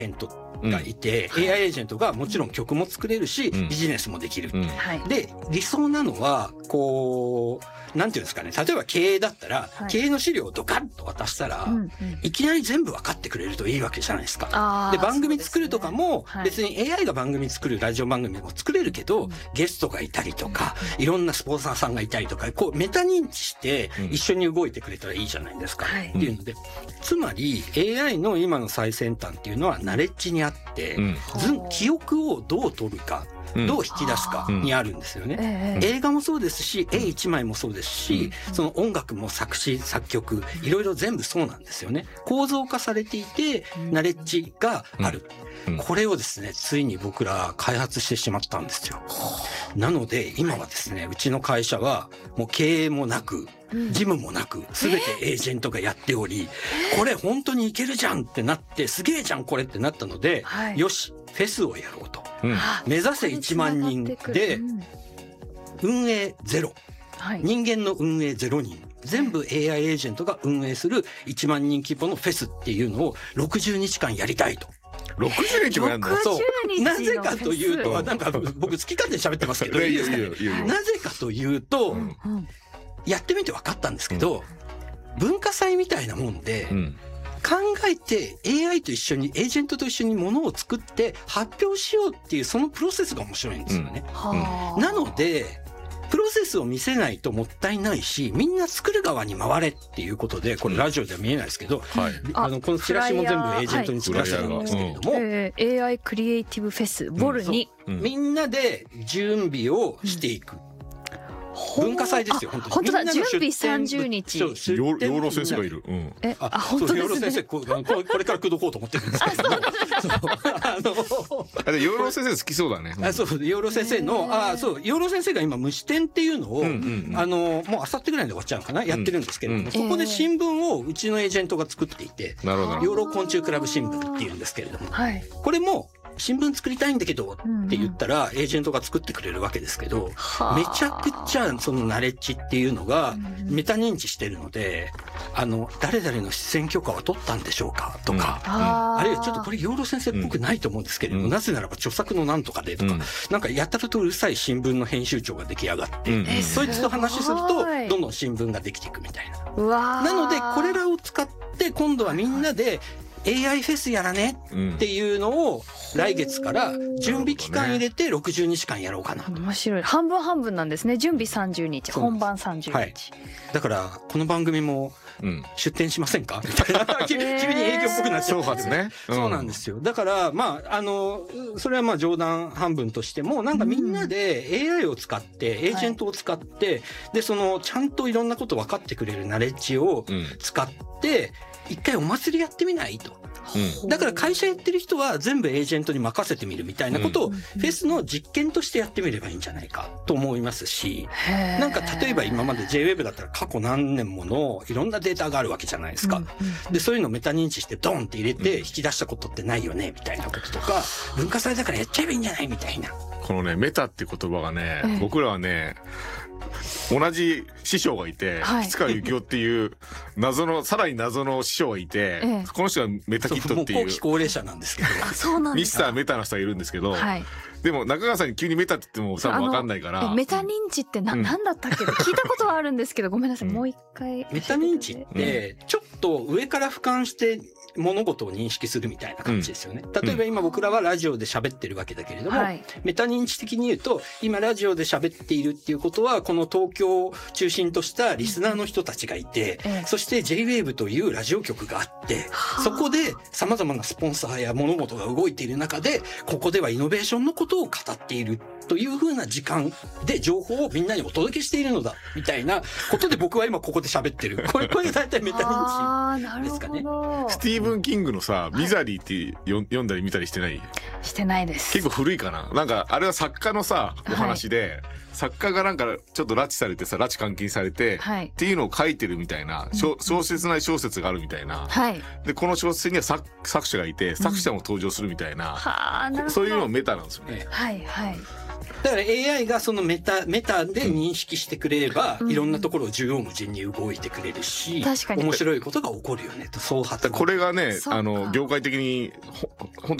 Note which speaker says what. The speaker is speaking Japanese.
Speaker 1: エージェントがいて、AI エージェントがもちろん曲も作れるし、ビジネスもできる。で、理想なのは、こう、なんていうんですかね、例えば経営だったら、経営の資料をドカッと渡したら、いきなり全部分かってくれるといいわけじゃないですか。で、番組作るとかも、別に AI が番組作るラジオ番組も作れるけど、ゲストがいたりとか、いろんなスポンサーさんがいたりとか、こう、メタ認知して一緒に動いてくれたらいいじゃないですか。っていうので、つまり AI の今の最先端っていうのはナレッジにあって、記憶をどう取るか、どう引き出すかにあるんですよね。映画もそうですし、絵一枚もそうですし、その音楽も作詞、作曲、いろいろ全部そうなんですよね。構造化されていて、ナレッジがある。これをですね、ついに僕ら開発してしまったんですよ。なので、今はですね、うちの会社は、もう経営もなく、事務もなく、すべてエージェントがやっており、これ本当にいけるじゃんってなって、すげえじゃんこれってなったので、よし、フェスをやろうと。目指せ1万人で、運営ゼロ。人間の運営0人。全部 AI エージェントが運営する1万人規模のフェスっていうのを60日間やりたいと。
Speaker 2: 60日もやるの？
Speaker 1: そう。なぜかというと、なんか僕好き勝手に喋ってますけど、いいですかね。なぜかというと、やってみて分かったんですけど、文化祭みたいなもんで、考えて AI と一緒にエージェントと一緒にものを作って発表しようっていうそのプロセスが面白いんですよね。なのでプロセスを見せないともったいないし、みんな作る側に回れっていうことで、これラジオでは見えないですけど、このチラシも全部エージェントに作らせてるんですけれども、
Speaker 3: AI クリエイティブフェスボルに
Speaker 1: みんなで準備をしていく。文化祭ですよ、本当に。
Speaker 3: 本当だ、準備30日。
Speaker 2: 養老先生がいる。
Speaker 3: 本当ですね。
Speaker 1: 養老先生、これから口説こうと思ってるんですけど。
Speaker 2: 養老先生好きそうだね。
Speaker 1: そう、養老先生の、養老先生が今虫展っていうのを、もう明後日ぐらいで終わっちゃうのかな、やってるんですけれども、そこで新聞をうちのエージェントが作っていて、養老昆虫クラブ新聞っていうんですけれども、これも、新聞作りたいんだけどって言ったら、エージェントが作ってくれるわけですけど、めちゃくちゃそのナレッジっていうのがメタ認知してるので、誰々の出演許可は取ったんでしょうかとか、あるいはちょっとこれ養老先生っぽくないと思うんですけれども、なぜならば著作のなんとかでとか、なんかやたらとうるさい新聞の編集長が出来上がって、そいつと話すると、どんどん新聞ができていくみたいな。なので、これらを使って今度はみんなで、AI フェスやらねっていうのを来月から準備期間入れて60日間やろうかな。
Speaker 3: 面白い。半分半分なんですね。準備30日、本番30日。
Speaker 1: だからこの番組も出展しませんかみたいな。急に営業っぽくなっちゃうんですね。そうなんですよ。だからそれはまあ冗談半分としても、なんかみんなで AI を使って、エージェントを使って、で、ちゃんといろんなこと分かってくれるナレッジを使って、一回お祭りやってみないと。だから会社やってる人は全部エージェントに任せてみるみたいなことをフェスの実験としてやってみればいいんじゃないかと思いますし、なんか例えば今まで JWEB だったら過去何年ものいろんなデータがあるわけじゃないですか。で、そういうのをメタ認知してドンって入れて引き出したことってないよねみたいなこととか、文化祭だからやっちゃえばいいんじゃないみたいな。
Speaker 2: このね、メタって言葉がね、僕らはね、同じ師匠がいて、吉川幸雄っていうさらに謎の師匠がいて、この人がメタキットっていう
Speaker 1: 後期高齢者なんですけど、
Speaker 2: ミスターメタの人がいるんですけど、でも中川さんに急にメタって言っても多分分かんないから。
Speaker 3: メタ認知って何だったっけ、聞いたことはあるんですけど、ごめんなさい、もう一回。
Speaker 1: メタ認知ってちょっと上から俯瞰して物事を認識するみたいな感じですよね。例えば今僕らはラジオで喋ってるわけだけれども、メタ認知的に言うと、今ラジオで喋っているっていうことは、この東京を中心としたリスナーの人たちがいて、そして JWAVE というラジオ局があって、そこで様々なスポンサーや物事が動いている中で、ここではイノベーションのことを語っているという風な時間で情報をみんなにお届けしているのだ、みたいなことで僕は今ここで喋ってる。これが大体メタ認知ですかね。
Speaker 2: スティーブン・キングのさ、ミザリーって読んだり見たりしてない？
Speaker 3: してないです。
Speaker 2: 結構古いかな。なんかあれは作家のさお話で、作家がなんかちょっと拉致されてさ、拉致監禁されて、っていうのを書いてるみたいな、小説ない小説があるみたいな、でこの小説には作者がいて、作者も登場するみたいな、そういうのメタなんですよね。
Speaker 1: だから AI がそのメタで認識してくれれば、いろんなところを縦横無尽に動いてくれるし、面白いことが起こるよねと、そう発
Speaker 2: これがね業界的に本当